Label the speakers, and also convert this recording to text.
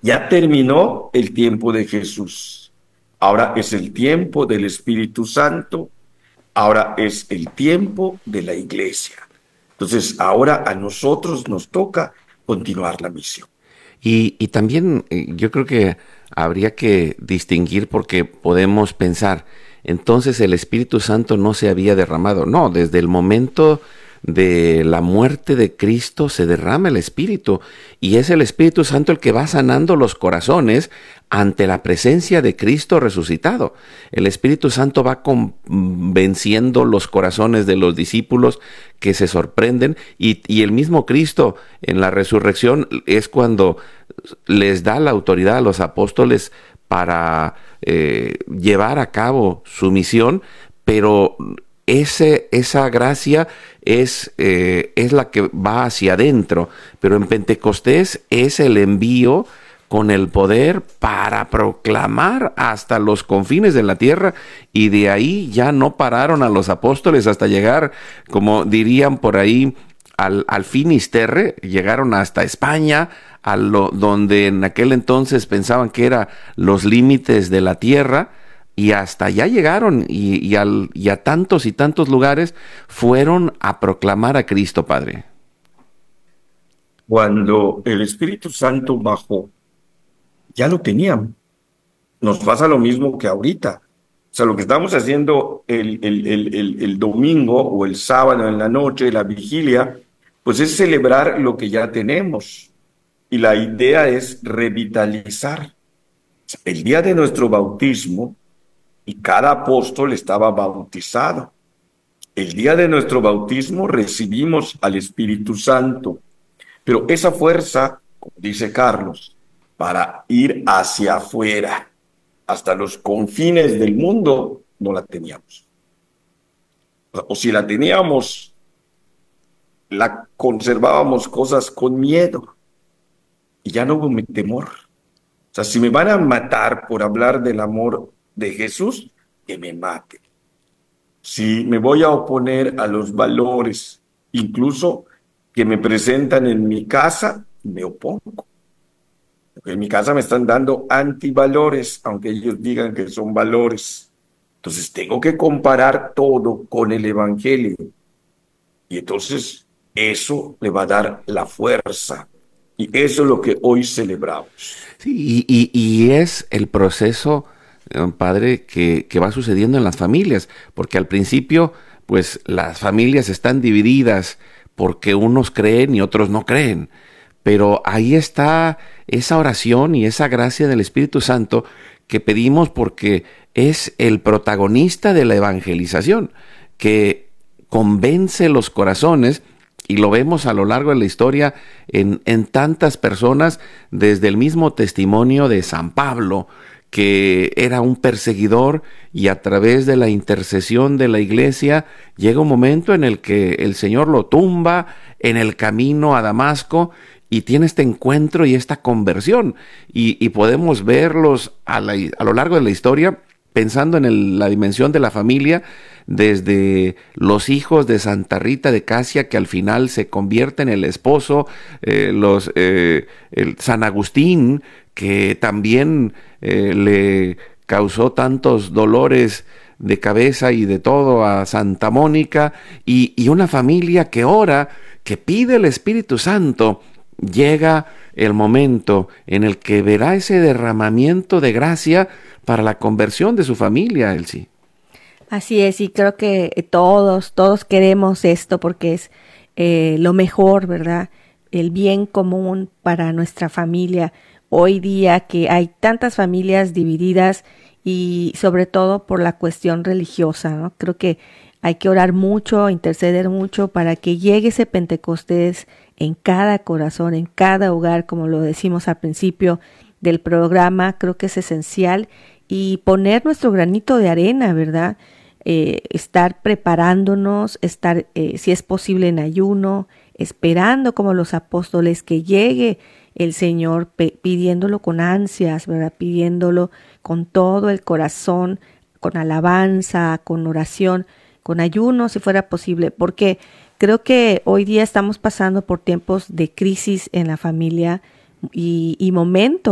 Speaker 1: Ya terminó el tiempo de Jesús. Ahora es el tiempo del Espíritu Santo. Ahora es el tiempo de la iglesia. Entonces, ahora a nosotros nos toca continuar la misión.
Speaker 2: Y también yo creo que habría que distinguir porque podemos pensar, entonces el Espíritu Santo no se había derramado. No, desde el momento de la muerte de Cristo se derrama el Espíritu y es el Espíritu Santo el que va sanando los corazones ante la presencia de Cristo resucitado. El Espíritu Santo va convenciendo los corazones de los discípulos que se sorprenden y el mismo Cristo en la resurrección es cuando les da la autoridad a los apóstoles para llevar a cabo su misión, pero esa gracia es la que va hacia adentro, pero en Pentecostés es el envío con el poder para proclamar hasta los confines de la tierra y de ahí ya no pararon a los apóstoles hasta llegar, como dirían por ahí, al Finisterre, llegaron hasta España, donde en aquel entonces pensaban que eran los límites de la tierra, y hasta allá llegaron y a tantos y tantos lugares fueron a proclamar a Cristo, Padre.
Speaker 1: Cuando el Espíritu Santo bajó, ya lo teníamos. Nos pasa lo mismo que ahorita. O sea, lo que estamos haciendo el domingo o el sábado en la noche, la vigilia, pues es celebrar lo que ya tenemos. Y la idea es revitalizar. El día de nuestro bautismo, y cada apóstol estaba bautizado. El día de nuestro bautismo recibimos al Espíritu Santo. Pero esa fuerza, como dice Carlos, para ir hacia afuera, hasta los confines del mundo, no la teníamos. O si la teníamos, la conservábamos cosas con miedo y ya no hubo temor. O sea, si me van a matar por hablar del amor de Jesús, que me maten. Si me voy a oponer a los valores, incluso que me presentan en mi casa, me opongo. Porque en mi casa me están dando antivalores, aunque ellos digan que son valores. Entonces tengo que comparar todo con el Evangelio. Y entonces eso le va a dar la fuerza. Y eso es lo que hoy celebramos.
Speaker 2: Sí, y es el proceso, padre, que va sucediendo en las familias, porque al principio, pues las familias están divididas porque unos creen y otros no creen, pero ahí está esa oración y esa gracia del Espíritu Santo que pedimos porque es el protagonista de la evangelización, que convence los corazones y lo vemos a lo largo de la historia en tantas personas, desde el mismo testimonio de San Pablo, que era un perseguidor y a través de la intercesión de la iglesia llega un momento en el que el Señor lo tumba en el camino a Damasco y tiene este encuentro y esta conversión. Y podemos verlos a lo largo de la historia pensando en la dimensión de la familia, desde los hijos de Santa Rita de Casia, que al final se convierte en el esposo, el San Agustín, que también le causó tantos dolores de cabeza y de todo a Santa Mónica, y una familia que ora, que pide el Espíritu Santo. Llega el momento en el que verá ese derramamiento de gracia para la conversión de su familia, Elsie.
Speaker 3: Así es, y creo que todos queremos esto porque es lo mejor, ¿verdad? El bien común para nuestra familia. Hoy día que hay tantas familias divididas y sobre todo por la cuestión religiosa, ¿no? Creo que hay que orar mucho, interceder mucho para que llegue ese Pentecostés en cada corazón, en cada hogar, como lo decimos al principio del programa. Creo que es esencial y poner nuestro granito de arena, ¿verdad? Estar preparándonos, estar, si es posible, en ayuno, esperando como los apóstoles que llegue el Señor, pidiéndolo con ansias, ¿verdad? Pidiéndolo con todo el corazón, con alabanza, con oración, con ayuno, si fuera posible, porque creo que hoy día estamos pasando por tiempos de crisis en la familia y momentos